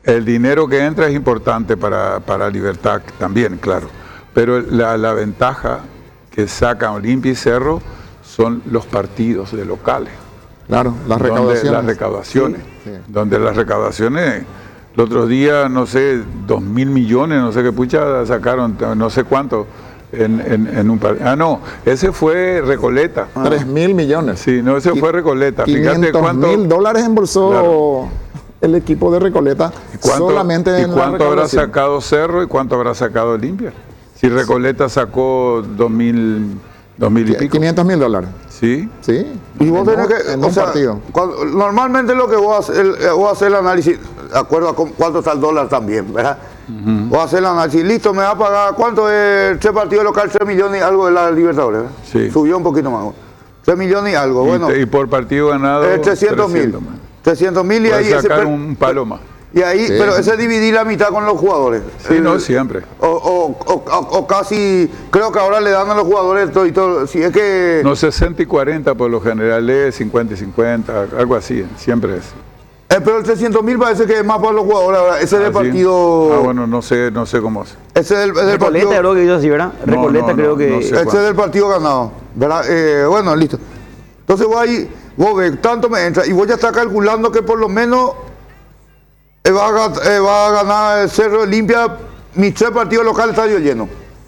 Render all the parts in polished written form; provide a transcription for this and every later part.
el dinero que entra es importante para Libertad también, claro. Pero la ventaja que sacan Olimpia y Cerro son los partidos de locales. Claro, las recaudaciones. Sí. Donde las recaudaciones, el otro día, no sé, 2.000 millones, no sé qué pucha sacaron, no sé cuánto. En un no, ese fue Recoleta. 3.000 millones. Sí, no, ese fue Recoleta. Fíjate cuánto. $500.000 embolsó, claro, el equipo de Recoleta. Solamente en cuánto habrá sacado Cerro y cuánto habrá sacado Olimpia. Si Recoleta sacó 2.000 y pico. $500.000. Sí. Sí. Y vos tenés que, en un partido. Normalmente lo que vos haces el análisis, de acuerdo a cuánto está el dólar también, ¿verdad? Vos haces el análisis, listo, me va a pagar, ¿cuánto es este partido local? 3 millones y algo de la Libertadores, ¿verdad? Sí. Subió un poquito más. 3 millones y algo, bueno. Y por partido ganado 300.000. 300.000 y ahí sacar un palo más. Y ahí, sí, pero ese dividir la mitad con los jugadores. Sí, no siempre. O casi, creo que ahora le dan a los jugadores todo, si es que... No, 60 y 40 por lo general es 50 y 50, algo así, siempre es. Pero el 300.000 parece que es más para los jugadores ahora. Ese es del partido... bueno, no sé cómo es. Ese es del partido... creo que yo así, ¿verdad? Recoleta creo que... No sé ese es del partido ganado, ¿verdad? Bueno, listo. Entonces vos ves, tanto me entra, y vos ya estás calculando que por lo menos... va a ganar el Cerro Olimpia, mis 3 partidos locales, estadio lleno.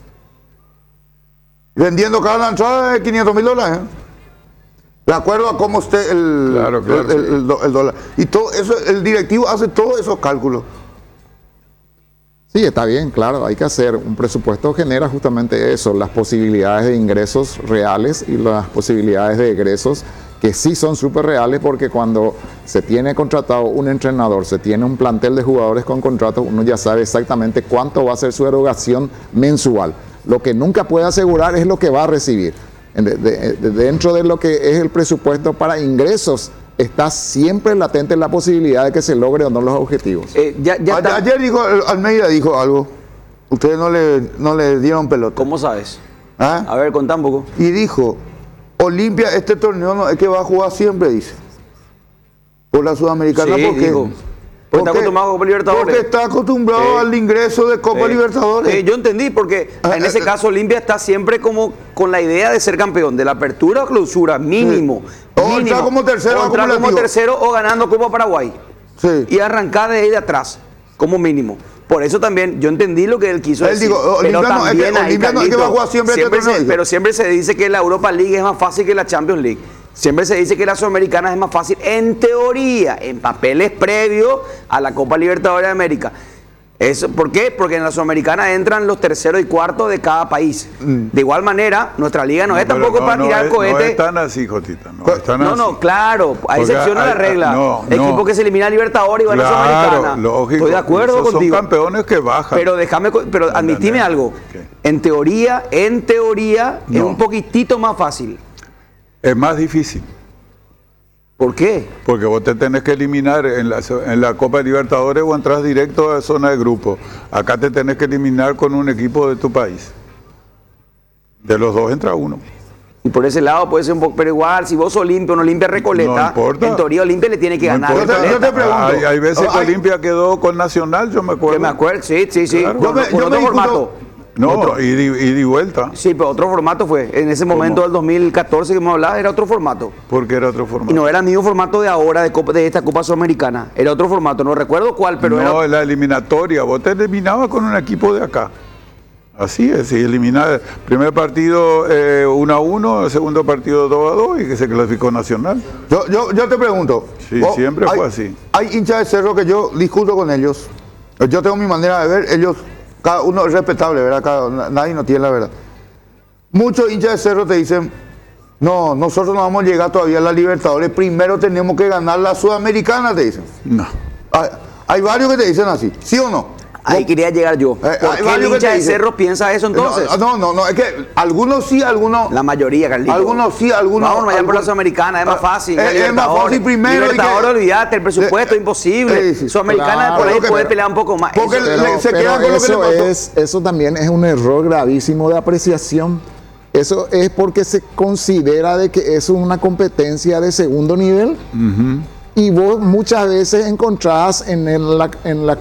Vendiendo cada entrada de $500.000, de acuerdo a cómo esté el dólar. Y todo eso, el directivo hace todos esos cálculos. Sí, está bien, claro, hay que hacer. Un presupuesto genera justamente eso, las posibilidades de ingresos reales y las posibilidades de egresos que sí son súper reales, porque cuando se tiene contratado un entrenador, se tiene un plantel de jugadores con contratos, uno ya sabe exactamente cuánto va a ser su erogación mensual. Lo que nunca puede asegurar es lo que va a recibir. Dentro de lo que es el presupuesto para ingresos, está siempre latente la posibilidad de que se logre o no los objetivos. Ayer Almeida dijo algo, ustedes no le dieron pelota. ¿Cómo sabes? ¿Ah? A ver, contá un poco. Y dijo, Olimpia, este torneo no es que va a jugar siempre, dice. Por la Sudamericana, sí, ¿por qué? Porque está acostumbrado a Copa Libertadores. Porque está acostumbrado al ingreso de Copa Libertadores. Yo entendí, porque en ese caso Olimpia está siempre como con la idea de ser campeón, de la apertura o clausura, mínimo. O entrar como tercero, o ganando Copa Paraguay. Sí. Y arrancar de ahí de atrás, como mínimo. Por eso también yo entendí lo que él quiso decir. Digo, pero también Olimpia no es que va a jugar siempre pero siempre se dice que la Europa League es más fácil que la Champions League. Siempre se dice que la Sudamericana es más fácil, en teoría, en papeles previos a la Copa Libertadores de América. ¿Por qué? Porque en la Sudamericana entran los terceros y cuartos de cada país. De igual manera, nuestra liga no es tampoco para tirar cohetes. No están así, Jotita. No, claro, hay excepciones a la regla. Equipos que se eliminan a Libertadores y van a Sudamericana. Lógico. Estoy de acuerdo Esos contigo. Son campeones que bajan. Pero admitime algo. ¿Qué? En teoría, es un poquitito más fácil. Es más difícil. ¿Por qué? Porque vos te tenés que eliminar en la Copa Libertadores o entras directo a zona de grupo. Acá te tenés que eliminar con un equipo de tu país. De los dos entra uno. Y por ese lado puede ser un poco, pero igual, si vos Olimpia o no Olimpia Recoleta, no importa. en teoría Olimpia le tiene que ganar. Yo te pregunto. Hay veces que Olimpia quedó con Nacional, yo me acuerdo. Yo me acuerdo, sí. Claro. Con otro formato. No, y de vuelta. Sí, pero otro formato fue. En ese momento del 2014 que me hablaba, era otro formato. Porque era otro formato. Y no era el mismo formato de ahora, de esta Copa Sudamericana. Era otro formato, no recuerdo cuál, pero era... No, la eliminatoria. Vos te eliminabas con un equipo de acá. Así es, y eliminar. Primer partido 1-1, segundo partido 2-2 y que se clasificó Nacional. Yo te pregunto. Sí, siempre fue así. Hay hinchas de Cerro que yo discuto con ellos. Yo tengo mi manera de ver, ellos... Cada uno es respetable, ¿verdad? Nadie no tiene la verdad. Muchos hinchas de Cerro te dicen, no, nosotros no vamos a llegar todavía a la Libertadores, primero tenemos que ganar la Sudamericana, te dicen. No. Hay varios que te dicen así, ¿sí o no? Ahí quería llegar yo. ¿Por qué el hincha de Cerro piensa eso entonces? No, es que algunos sí, algunos... La mayoría, Carlito. Algunos sí, algunos... Vamos allá por la Sudamericana, es más fácil. Es más fácil primero. Libertadores, olvídate, el presupuesto es imposible. Sudamericana, por ahí puede pelear un poco más. Porque se queda con lo que le pasó. Eso también es un error gravísimo de apreciación. Eso es porque se considera de que es una competencia de segundo nivel. Y vos muchas veces encontrás en la